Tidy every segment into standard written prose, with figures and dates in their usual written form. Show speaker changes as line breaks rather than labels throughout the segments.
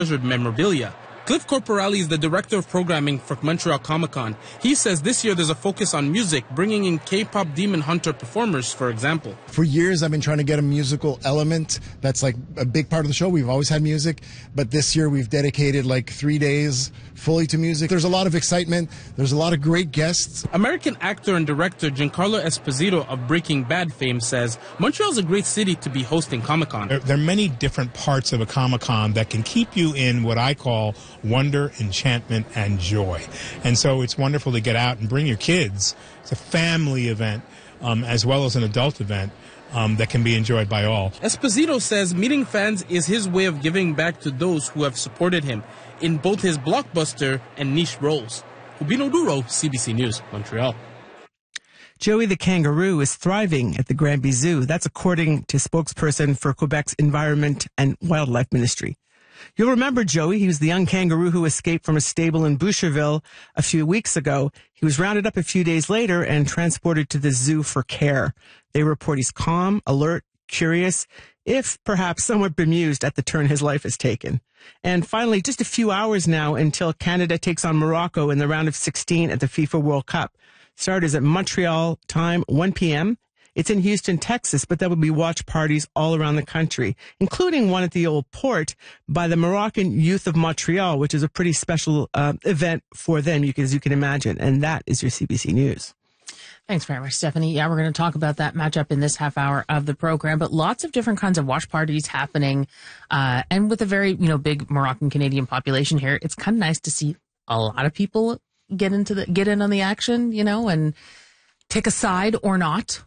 treasured memorabilia. Cliff Corporale is the director of programming for Montreal Comic-Con. He says this year there's a focus on music, bringing in K-pop Demon Hunter performers, for example.
For years, I've been trying to get a musical element. That's like a big part of the show. We've always had music, but this year we've dedicated like 3 days fully to music. There's a lot of excitement. There's a lot of great guests.
American actor and director Giancarlo Esposito of Breaking Bad fame says Montreal's a great city to be hosting Comic-Con.
There are many different parts of a Comic-Con that can keep you in what I call wonder, enchantment, and joy. And so it's wonderful to get out and bring your kids. It's a family event as well as an adult event that can be enjoyed by all.
Esposito says meeting fans is his way of giving back to those who have supported him in both his blockbuster and niche roles. Rubino Duro, CBC News, Montreal.
Joey the kangaroo is thriving at the Granby Zoo. That's according to spokesperson for Quebec's Environment and Wildlife Ministry. You'll remember Joey. He was the young kangaroo who escaped from a stable in Boucherville a few weeks ago. He was rounded up a few days later and transported to the zoo for care. They report he's calm, alert, curious, if perhaps somewhat bemused at the turn his life has taken. And finally, just a few hours now until Canada takes on Morocco in the round of 16 at the FIFA World Cup. Start is at Montreal time, 1 p.m. It's in Houston, Texas, but there will be watch parties all around the country, including one at the Old Port by the Moroccan Youth of Montreal, which is a pretty special event for them, as you can imagine. And that is your CBC News.
Thanks very much, Stephanie. Yeah, we're going to talk about that matchup in this half hour of the program, but lots of different kinds of watch parties happening. And with a very, big Moroccan Canadian population here, it's kind of nice to see a lot of people get in on the action, and take a side or not.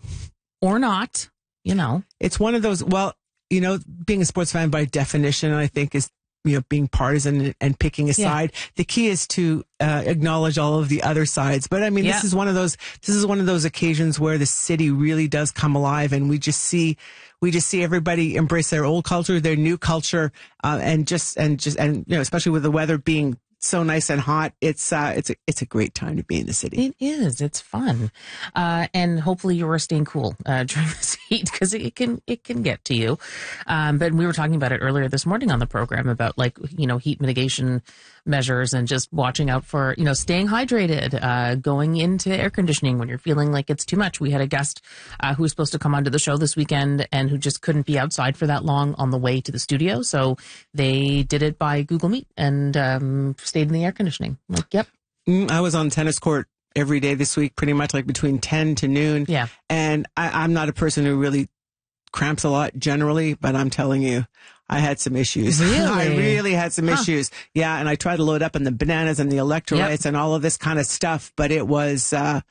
It's one of those, being a sports fan by definition, I think is, being partisan and picking a side. The key is to acknowledge all of the other sides. But I mean, this is one of those occasions where the city really does come alive, and we just see everybody embrace their old culture, their new culture, and especially with the weather being so nice and hot, it's a great time to be in the city.
It is. It's fun, and hopefully you are staying cool during this heat, because it can get to you. But we were talking about it earlier this morning on the program about heat mitigation measures and just watching out for staying hydrated, going into air conditioning when you're feeling like it's too much. We had a guest who was supposed to come onto the show this weekend and who just couldn't be outside for that long on the way to the studio, so they did it by Google Meet and stayed in the air conditioning. Yep.
I was on tennis court every day this week, pretty much between 10 to noon.
Yeah.
And I'm not a person who really cramps a lot generally, but I'm telling you, I had some issues.
Really?
I really had some issues. Yeah. And I tried to load up on the bananas and the electrolytes and all of this kind of stuff, but it was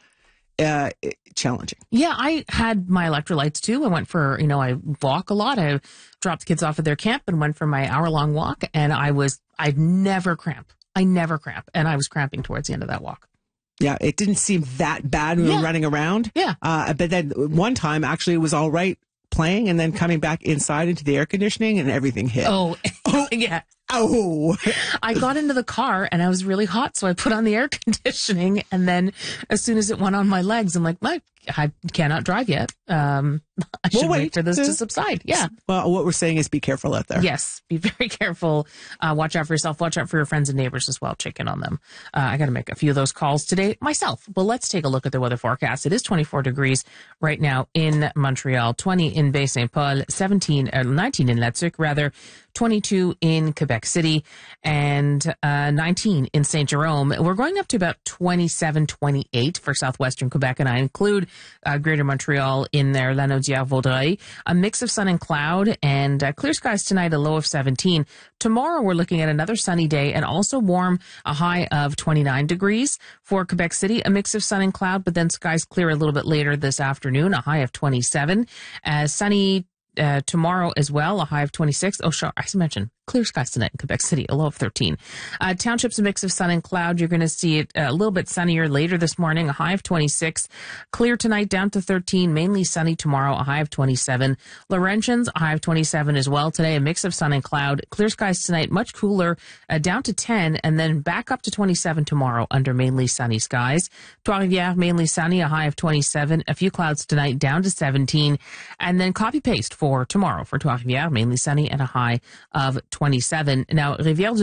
challenging.
Yeah, I had my electrolytes too. I went for, I walk a lot. I dropped kids off at their camp and went for my hour-long walk, and I'd never cramp. And I was cramping towards the end of that walk.
Yeah, it didn't seem that bad when we were running around.
Yeah.
But then one time, actually, it was all right playing, and then coming back inside into the air conditioning, and everything hit.
Oh, yeah.
Oh.
I got into the car and I was really hot, so I put on the air conditioning, and then as soon as it went on my legs, I'm like, I cannot drive yet. I should wait for this to subside. Yeah.
Well, what we're saying is be careful out there.
Yes, be very careful. Watch out for yourself. Watch out for your friends and neighbors as well. Check in on them. I got to make a few of those calls today myself. Well, let's take a look at the weather forecast. It is 24 degrees right now in Montreal, 20 in Bay St. Paul, 19 in Leduc, rather, 22 in Quebec City, and 19 in St. Jerome. We're going up to about 27, 28 for southwestern Quebec, and I include Greater Montreal in there, Lanaudière-Vaudreuil. A mix of sun and cloud, and clear skies tonight, a low of 17. Tomorrow we're looking at another sunny day and also warm, a high of 29 degrees. For Quebec City, a mix of sun and cloud, but then skies clear a little bit later this afternoon, a high of 27. Sunny tomorrow as well, a high of 26. Oh, sure, as I mentioned, clear skies tonight in Quebec City, a low of 13. Townships, a mix of sun and cloud. You're going to see it a little bit sunnier later this morning, a high of 26. Clear tonight, down to 13. Mainly sunny tomorrow, a high of 27. Laurentians, a high of 27 as well today, a mix of sun and cloud. Clear skies tonight, much cooler, down to 10, and then back up to 27 tomorrow under mainly sunny skies. Trois-Rivières, mainly sunny, a high of 27. A few clouds tonight, down to 17. And then copy-paste for tomorrow for Trois-Rivières, mainly sunny and a high of 27. Now, Rivière